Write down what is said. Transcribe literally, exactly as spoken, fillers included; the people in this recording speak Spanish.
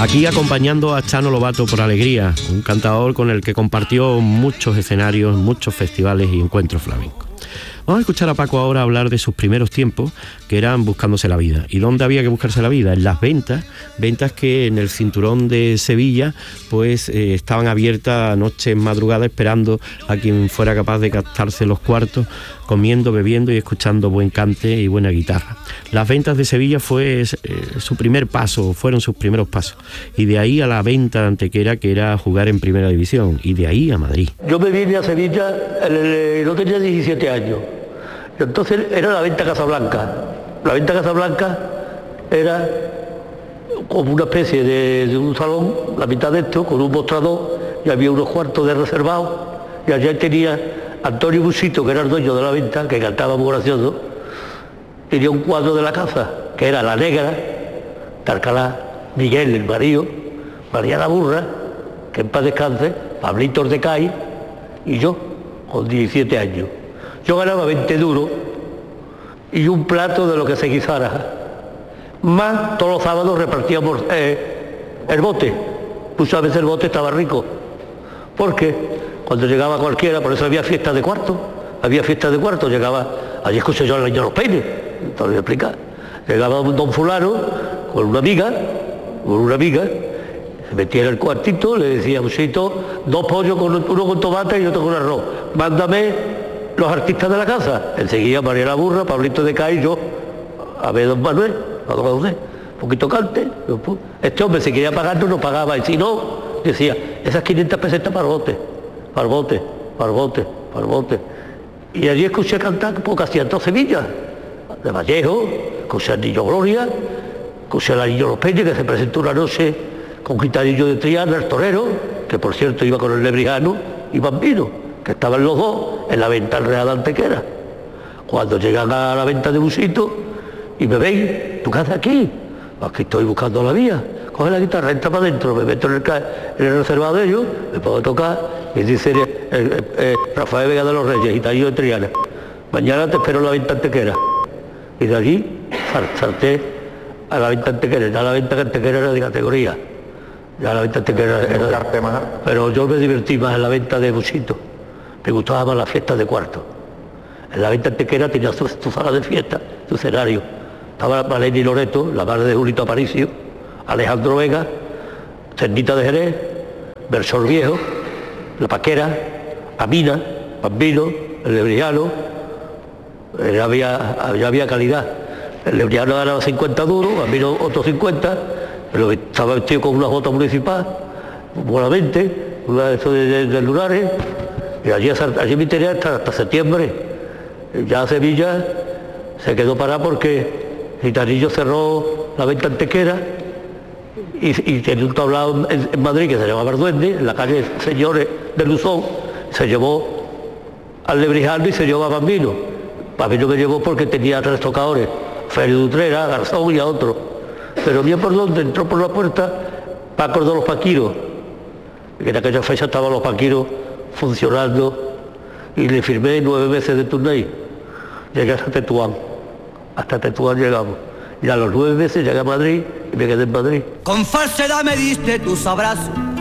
Aquí acompañando a Chano Lobato por Alegría, un cantador con el que compartió muchos escenarios, muchos festivales y encuentros flamencos. Vamos a escuchar a Paco ahora hablar de sus primeros tiempos, que eran buscándose la vida. ¿Y dónde había que buscarse la vida? En las ventas, ventas que en el cinturón de Sevilla pues eh, estaban abiertas noches, madrugadas, esperando a quien fuera capaz de gastarse los cuartos, comiendo, bebiendo y escuchando buen cante y buena guitarra. Las ventas de Sevilla fue eh, su primer paso, fueron sus primeros pasos. Y de ahí a la venta de Antequera, que era jugar en Primera División, y de ahí a Madrid. Yo me vine a Sevilla, no tenía diecisiete años. Y entonces era la venta Casablanca. La venta Casablanca era como una especie de, de un salón, la mitad de esto, con un mostrador, y había unos cuartos de reservados, y allá tenía Antonio Busito, que era el dueño de la venta, que cantaba muy gracioso, tenía un cuadro de la casa, que era La Negra, Tarcalá, Miguel, el marido, María la Burra, que en paz descanse, Pablito Ordecay, y yo, con diecisiete años. Yo ganaba veinte duros y un plato de lo que se guisara. Más todos los sábados repartíamos eh, el bote. Muchas veces el bote estaba rico. Porque cuando llegaba cualquiera, por eso había fiestas de cuarto, había fiestas de cuarto, llegaba, allí escuché yo al año los peines, entonces voy a explicar. Llegaba un don fulano con una amiga, con una amiga, se metía en el cuartito, le decía, Busito, dos pollos, con uno con tomate y otro con arroz. Mándame los artistas de la casa. Enseguida María la Burra, Pablito de Cay, yo, a ver don Manuel, a don José, un poquito cante. Este hombre se quería pagar, no pagaba, y si no, decía, esas quinientas pesetas para el bote, para el bote, para el bote, para el bote. Y allí escuché cantar porque hacían todo Sevilla, de Vallejo, escuché al Niño Gloria, escuché al Niño Los Peñas, que se presentó una noche con Gitanillo de Triana, el torero, que por cierto iba con el Lebrijano y Bambino, que estaban los dos en la venta del Real de Antequera. Cuando llegan a la venta de Busito y me ven, ¿tú qué haces aquí? Aquí estoy buscando la vía. Coge la guitarra, entra para adentro, me meto en el, en el reservado de ellos, me puedo tocar, y dice el, el, el, el Rafael Vega de los Reyes, Gitanillo de Triana, mañana te espero en la venta Antequera. Y de allí salté a la venta Antequera. Ya la venta Antequera era de categoría. Ya la venta Antequera era, pero yo me divertí más en la venta de Busito. Me gustaba más la fiesta de cuarto. En la venta Antequera tenía su, su sala de fiesta, su escenario. Estaba Maleni Loreto, la madre de Julito Aparicio, Alejandro Vega, Cernita de Jerez, Bersor Viejo, La Paquera, Amina, Bambino, el Lebrijano. Eh, había, había, había calidad. El Lebrijano ganaba cincuenta duros, Bambino otros cincuenta, pero estaba vestido con una bota municipal, buenamente, una de esos de, de, de lunares. Y allí, allí me tenía hasta, hasta septiembre. Ya Sevilla se quedó parada porque Gitanillo cerró la venta Antequera y, y tenía un tablado en, en Madrid que se llamaba El Duende, en la calle Señores de Luzón. Se llevó al Lebrijano y se llevó a Bambino. Bambino me llevó porque tenía tres tocadores, Félix Dutrera, Garzón y a otro. Pero bien por donde entró por la puerta Paco de los Paquiros, que en aquella fecha estaban los Paquiros funcionando, y le firmé nueve meses de turné. Llegué hasta Tetuán, hasta Tetuán llegamos, y a los nueve meses llegué a Madrid y me quedé en Madrid. Con falsedad me diste tus abrazos,